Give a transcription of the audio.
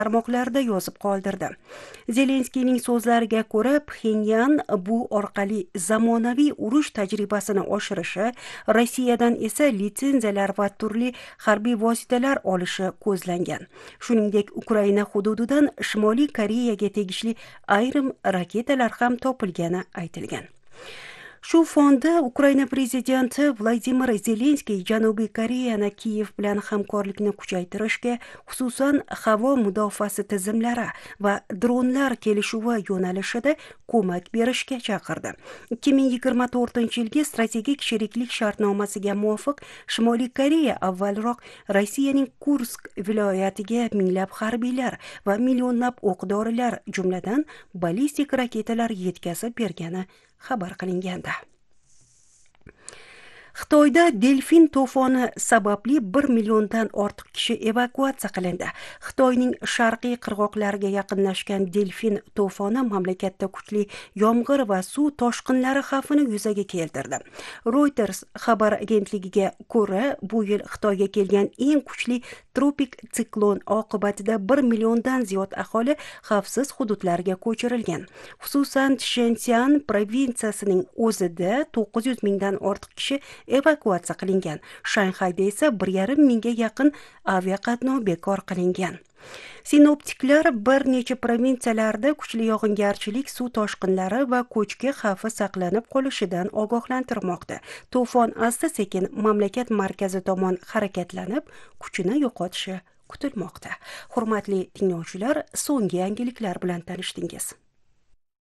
tarmoqlarida yozib qoldirdi. Zelenskiyning so'zlariga ko'ra, Pxenyan bu orqali zamonaviy urush tajribasini oshirishi, Rossiyadan esa litsenziyalar va turli harbiy vositalar olishi ko'zlangan. Shuningdek, Ukraina hududidan Shimoliy Koreyaga tegishli ayrim raketalar ham topilgani aytilgan. Shu fonda Ukraina prezidenti Vladimir Zelenskiy Janubiy Koreyani Kiyev bilan hamkorlikni kuchaytirishga, xususan havo mudofaasi tizimlari va dronlar kelishuvi yo'nalishida ko'mak berishga chaqirdi. 2024-yilgi strategik sheriklik shartnomasiga muvofiq Shimoliy Koreya avvalroq Rossiyaning Kursk viloyatiga minglab harbiylar va millionlab o'q-dorilar, jumladan ballistik raketalar yetkazib bergani xabar qilingandi. Xitoyda delfin to'foni sababli 1 milliondan ortiq kishi evakuatsiya qilindi. Xitoyning sharqiy qirg'oqlariga yaqinlashgan delfin to'foni mamlakatda kuchli yomg'ir va suv toshqinlari xavfini yuzaga keltirdi. Reuters xabar agentligiga ko'ra, bu yil Xitoyga kelgan eng kuchli tropik siklon oqibatida 1 milliondan ziyod aholi xavfsiz hududlarga ko'chirilgan. Xususan, Shenzhen provinsiyasining o'zida 900 mingdan ortiq kishi evakuatsiya qilingan. Shanxayda esa 1,5 mingga yaqin aviaqatnov bekor qilingan. Sinoptiklar bir necha provinsiyalarda kuchli yog'ingarchilik, suv toshqinlari va ko'chki xavfi saqlanib qolishidan ogohlantirmoqda. To'fon asta-sekin mamlakat markazi tomon harakatlanib, kuchini yo'qotishi kutilmoqda. Hurmatli tinglovchilar, so'nggi yangiliklar bilan tanishdingiz.